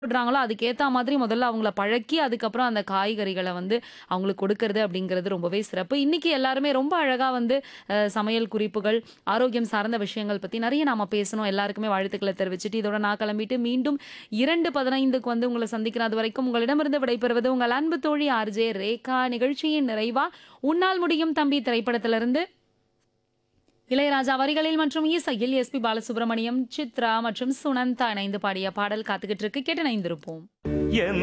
சாப்பிடுறாங்களோ, அதுக்கேத்தா மாதிரி முதல்ல அவங்கள பழக்கி, அதுக்கப்புறம் அந்த காய்கறிகள வந்து அவங்களுக்கு கொடுக்கறது அப்படிங்கிறது ரொம்பவே சிறப்பு. இன்னைக்கு எல்லாருமே ரொம்ப அழகா வந்து சமையல் குறிப்புகள், ஆரோக்கியம் சார்ந்த விஷயங்கள் பத்தி நெறைய நாம பேசணும். எல்லாருக்குமே வாழ்த்துக்கள தெரிவிச்சுட்டு, இதோட நான் கிளம்பிட்டு மீண்டும் 2:15க்கு வந்து உங்கள சந்திக்கிறேன். அதுவரைக்கும் உங்களிடமிருந்து விடைபெறுவது உங்கள் அன்பு தோழி ஆர்ஜே ரேகா. நிகழ்ச்சியின் நிறைவா "உன்னால் முடியும் தம்பி" திரைப்படத்திலிருந்து இளையராஜா வரிகளில் மற்றும் இசையில் எஸ்பி பாலசுப்ரமணியம், சித்ரா மற்றும் சுனந்தா இணைந்து பாடிய பாடல் காத்துக்கிட்டு இருக்கு. கேட்டு இணைந்திருப்போம். என்